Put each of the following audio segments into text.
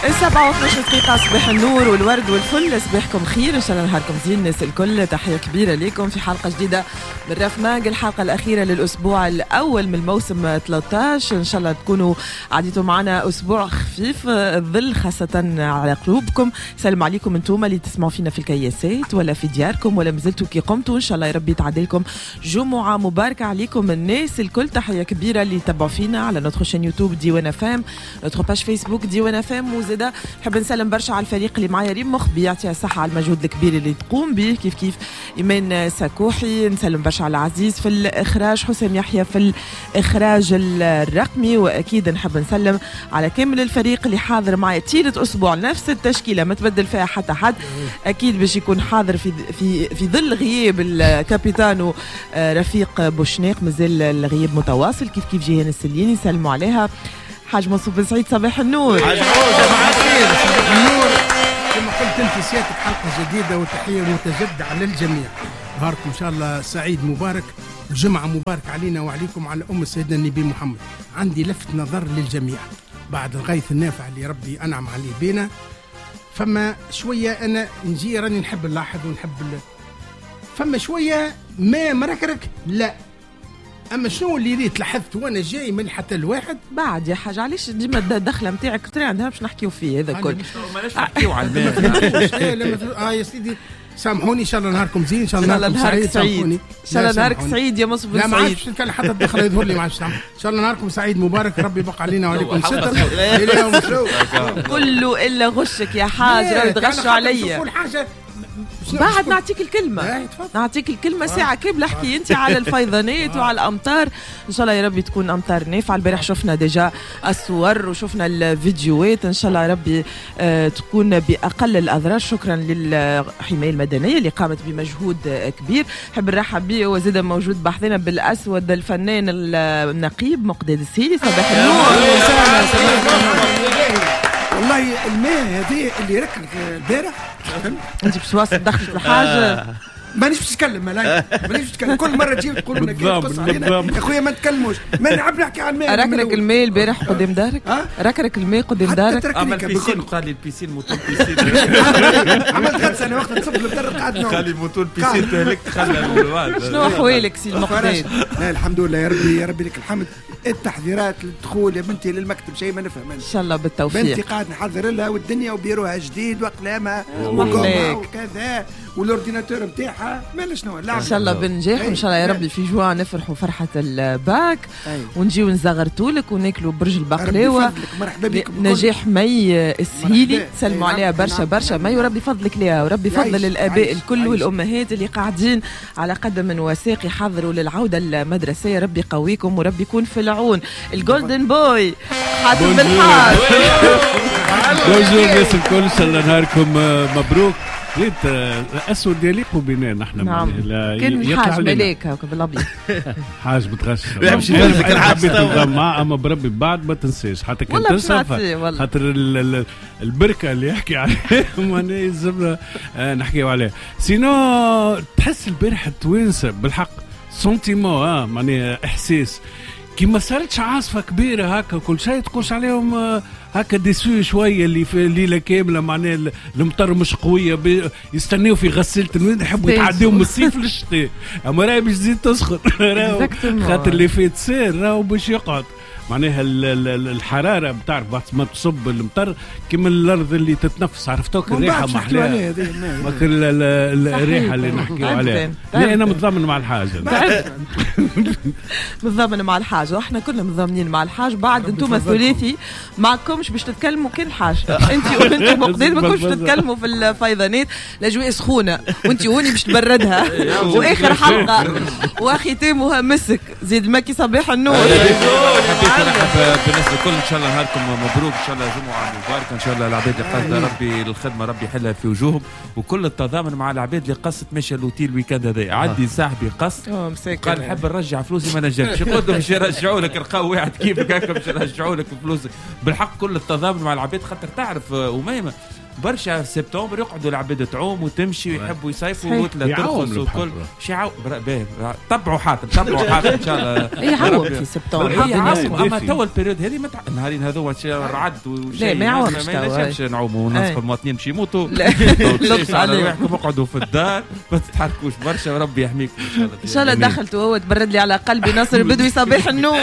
7:12 دقيقة. صباح النور والورد والفل، صباحكم خير، إن شاء الله نهاركم زين الناس الكل. تحية كبيرة لكم في حلقة جديدة من رف ماج، الحلقة الأخيرة للأسبوع الأول من الموسم 13. إن شاء الله تكونوا عديتوا معنا أسبوع خفيف الظل، خاصة على قلوبكم. سلام عليكم انتم اللي تسمعوا فينا في الكياسات ولا في دياركم ولا مازلتوا كي قمتوا. إن شاء الله يا ربي تعدلكم جمعة مباركة عليكم الناس الكل. تحية كبيرة اللي تتابعوا فينا على نوتخ شين يوتيوب ديوان FM، نوتخ باج فيسبوك ديوان FM. وزادا نحب نسلم برشا على الفريق اللي معايا ريم مخ بيعطيها الصحة على المجهود الكبير اللي تقوم به، كيف إيمان ساكوحي. نسلم برشا على عزيز في الإخراج، حسام يحيى في الإخراج الرقمي. وأكيد نحب نسلم على كامل الفريق اللي حاضر معايا تيرة أسبوع، نفس التشكيلة ما تبدل فيها حتى حد. أكيد باش يكون حاضر في ظل غياب الكابيتانو رفيق بوشناق، مازال الغياب متواصل. كيف جيهان السليني نسلموا عليها. حاج منصور بن سعيد صباح النور. حاج جماعة الخير صباح النور. كما قلت انت سيادتك حلقة جديدة وتحية متجددة على الجميع. نهاركم ان شاء الله سعيد مبارك، الجمعة مبارك علينا وعليكم على سيدنا النبي محمد. عندي لفت نظر للجميع بعد الغيث النافع اللي ربي أنعم عليه بينا. فما شوية أنا نجي راني نحب نلاحظ ونحب فما شوية ما مركرك لا. اما شنو اللي ريت لاحظت وانا جاي من حتى الواحد بعد يا حاج علاش ديما الدخله نتاعك ترى عندها باش نحكيو فيه هذا الكل. ماناش نحكيو على المال. يا سيدي سامحوني، ان شاء الله نهاركم زين، ان شاء الله نهاركم سعيد. سامحوني ان شاء الله نهارك سعيد يا مصطفى. لا ما عادش نتكلم حتى الدخله يظهر لي ما عادش. ان شاء الله نهاركم سعيد مبارك، ربي يبقى علينا وعليكم ستر كله الا غشك يا حاج، راهي تغشوا عليا. بعد نعطيك الكلمة ساعة كاملة. احكي انت على الفيضانات وعلى الامطار. ان شاء الله يا ربي تكون امطار نافعة. البارح شفنا ديجا الصور وشفنا الفيديوهات، ان شاء الله يا ربي تكون باقل الاضرار. شكرا للحماية المدنية اللي قامت بمجهود كبير. حب نرحب بيه وزاد موجود بحثنا بالاسود الفنان النقيب مقداد السيلي. صباح النور. والله الماء هذه اللي ركب البارح انت باش توصل دخلت الحاجه. مانيش باش نتكلم، مانيش نتكلم. كل مره تجي تقول لنا كيف تقص علينا يا خويا ما نتكلمش، ما نعرف نحكي عن الماء. ركرك الماء البارح قدام دارك، ركرك الماء قدام دارك. عمل بيسين، قال لي البيسين موتور بيسين. عملت غدسه انا وقت نصب البدر قاعد نوم. خلي الموتور بيسين تهلكت خلى. شنو احوالك سي المقداد؟ لا الحمد لله يا ربي لك الحمد. التحذيرات للدخول يا بنتي للمكتب شيء ما نفهم. ان شاء الله بالتوفيق. بنتي قاعد نحضر لها والدنيا وبيروها جديد واقلامها وقمها وكذا والاورديناتور نتاعها ما شنو. ان شاء الله بنجاح وان شاء الله يا ربي في جوا نفرحوا فرحه الباك ونجيو نزغرتوا لك وناكلوا برج البقلاوه. مرحبا بكم. نجاح مي السهيلي سلموا عليها برشا مي، وربي فضلك ليها وربي فضل الاباء الكل والامهات اللي قاعدين على قدم وساق يحضروا للعوده المدرسيه. ربي يقويكم وربي يكون في العون. الجولدن بوي حاتم بالحاج. بونجور الناس الكل، ان شاء الله نهاركم مبروك. ريت الاسود يليق بنا نحن. نعم. كان حاج ملاك هكا بالابيض. حاج بتغش باش يفرجك الحاج مع اما بربي بعد ما تنساش حتى كان تنسى خاطر البركه اللي يحكي عليها وانا يلزمنا نحكيو عليها. سينو تحس البارح التوانسه بالحق سنتيمون معناها احساس كي ما صارتش عاصفه كبيره هكا كل شيء تقولش عليهم هكا ديسو شويه اللي في الليله كامله معناها المطر مش قويه يستناو في غسالة الماء يحبوا يتعديوا من الصيف للشتاء. اما راهي باش تزيد تسخن خاطر اللي فات سير راهو باش يقعد معناها الحراره بتعرف بعد ما تصب المطر كيما الارض اللي تتنفس. عرفتوك الريحه محلاها ماك الريحه اللي نحكيو عليها. لا انا متضامن مع الحاجه. متضامن مع الحاجه واحنا كلنا متضامنين مع الحاج. بعد انتم الثلاثي معكمش باش تتكلموا كان الحاج. انت مقداد ما كنتش تتكلموا في الفيضانات. الاجواء سخونه وانت هوني باش تبردها. واخر حلقه وختامها مسك زيد مكي. صباح النور. نرحب بالناس الكل. ان شاء الله نهاركم مبروك، ان شاء الله جمعه مباركه. ان شاء الله العباد اللي قاصده ربي الخدمه ربي يحلها في وجوههم، وكل التضامن مع العباد اللي قصت ماشيه لوتيل الويكاند هذا. عندي صاحبي قص قال نحب نرجع فلوسي ما نجمش. يقولوا باش يرجعوا لك رقاو واحد كيفك هكا باش يرجعوا لك فلوسك. بالحق كل التضامن مع العباد خاطر تعرف أميمة برشا في سبتمبر يقعدوا العباد تعوم وتمشي ويحبوا يصيفوا وتلا ترخص وكل شي تبعوا حاتم ان شاء الله يعوم في سبتمبر اما تو البيريود هذه النهارين هذو الرعد لا ما يعومش ما ينجمش نعوموا نصف المواطنين باش يموتوا لطف عليكم اقعدوا في الدار ما تتحركوش برشا وربي يحميكم ان شاء الله دخلت وهو تبرد لي على قلبي ناصر البدوي صباح النور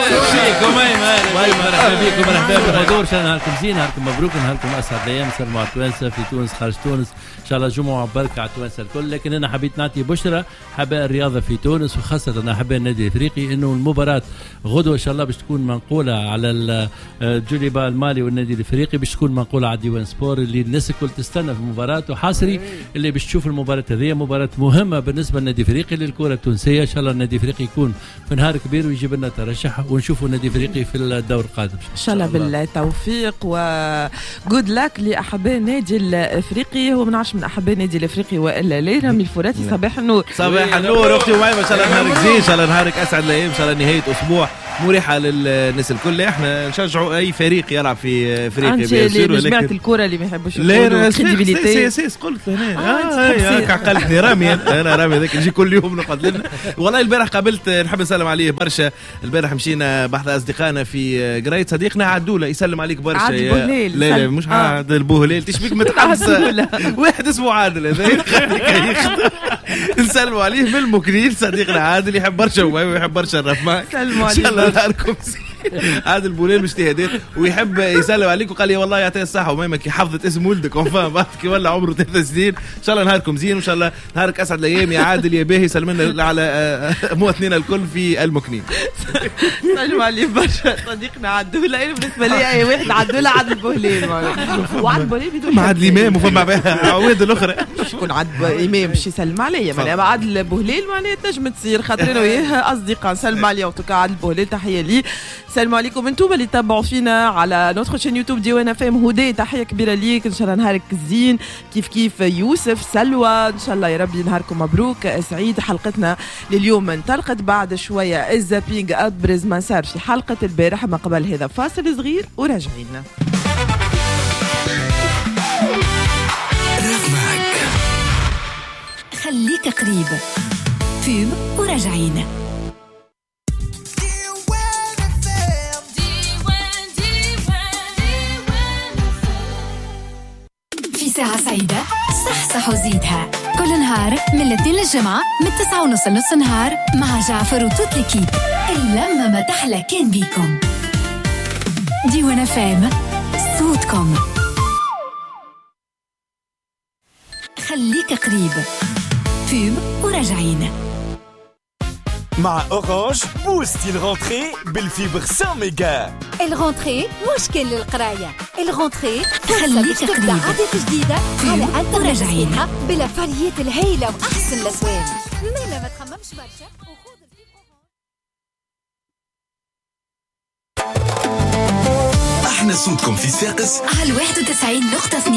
مرحبا بكم مرحبا بالحضور. ان شاء الله نهاركم زين نهاركم مبروك نهاركم اسعد الايام سلموا على التوانسه في تونس خارج تونس ان شاء الله جمعه بركه على التوانسه الكل. لكن انا حبيت نعطي بشرى حباء الرياضه في تونس وخاصه انا حباء النادي الافريقي انه المباراه غدوه ان شاء الله باش تكون منقوله على الجوليبا المالي والنادي الافريقي باش تكون منقوله على ديوان سبور اللي الناس الكل تستنى في المباراه وحاصري اللي باش تشوف المباراه هذه مباراه مهمه بالنسبه للنادي الافريقي للكره التونسيه. ان شاء الله النادي الافريقي يكون في نهار كبير ويجيب لنا ترشح ونشوفوا النادي الافريقي في الدور القادم ان شاء الله بالتوفيق وجود لك لاحباء النادي الافريقي. هو ما نعرفش من احباء النادي الافريقي والا لا. رامي الفراتي صباح النور. صباح النور اختي وميمه ان شاء الله نهارك زين ان شاء الله نهارك اسعد الايام ان شاء الله نهايه اسبوع مريحه للناس الكل. احنا نشجعوا اي فريق يلعب في افريقيا بيصير ولكن جماعه الكره اللي ما يحبوش يقولوا كريديبيليتي سي قلت هنا عقلتني رامي انا رامي هذاك نجي كل يوم نقعد لنا. والله البارح قابلت نحب نسلم عليه برشا. البارح مشينا بحث اصدقائنا في قرايه صديقنا عدوله يسلم عليك برشا. عادل لا مش عادل بوهليل تشبيك متحمس واحد اسمه عادل هذا نسلموا عليه من المكرين صديقنا عادل يحب برشا ويحب برشا الرفماك سلموا عليه ان شاء الله نهاركم عادل بوليل مجتهدات ويحب يسلم عليك وقال لي والله يعطيه الصحه وميمه كي حفظت اسم ولدك وفاهم بعد كي ولا عمره 3 سنين. ان شاء الله نهاركم زين وان شاء الله نهارك اسعد الايام يا عادل يا باهي. سلمنا على مواطنينا الكل في المكنين. سلموا عليه برشا صديقنا عدوله. بالنسبه لي اي واحد عدوله عادل بوهليل وعادل بوهليل بدون مع عادل امام وفما بها عواد الاخرى شكون عادل امام باش يسلم عليا معناها عادل بوهليل معناها تنجم تصير خاطرنا وياه اصدقاء. سلم عليه وتوكا عادل بوهليل تحيه لي. السلام عليكم انتم اللي تتابعوا فينا على نوتخ شين يوتيوب ديوان فام هدى. تحيه كبيره ليك ان شاء الله نهارك زين كيف يوسف سلوى ان شاء الله يا ربي نهاركم مبروك سعيد. حلقتنا لليوم انطلقت بعد شويه الزابينج ابرز ما صار في حلقه البارح. ما قبل هذا فاصل صغير وراجعين. خليك قريب فيلم وراجعين. في ساعة سعيدة صح وزيدها كل نهار من الاثنين للجمعة من 9:30 لنص نهار مع جعفر وتوت ليكيب. اللمة ما تحلى كان بيكم. ديوان فام صوتكم. خليك قريب فيلم وراجعين. مع أورانج بوستي الرونتري بالفيبر 100 ميجا. الرونتري مش كل القراية. الرونتري خليك قريب عادات جديدة على أنت وراجعين بلا فريات الهيلة وأحسن الأسواق. لا ما تخممش برشا وخذ احنا صوتكم في صفاقس على 91.2.